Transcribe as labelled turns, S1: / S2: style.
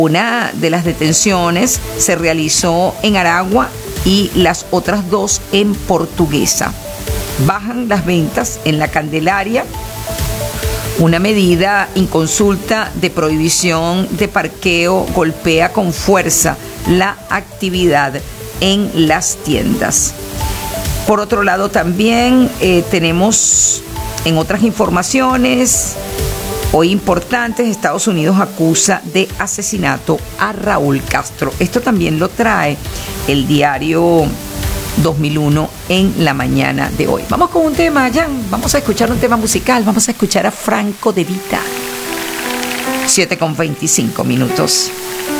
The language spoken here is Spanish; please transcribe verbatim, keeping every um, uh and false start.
S1: Una de las detenciones se realizó en Aragua y las otras dos en Portuguesa. Bajan las ventas en la Candelaria. Una medida inconsulta de prohibición de parqueo golpea con fuerza la actividad en las tiendas. Por otro lado, también eh, tenemos en otras informaciones hoy importantes, Estados Unidos acusa de asesinato a Raúl Castro. Esto también lo trae el diario dos mil uno en la mañana de hoy. Vamos con un tema, Jan. Vamos a escuchar un tema musical. Vamos a escuchar a Franco De Vita. siete con veinticinco minutos.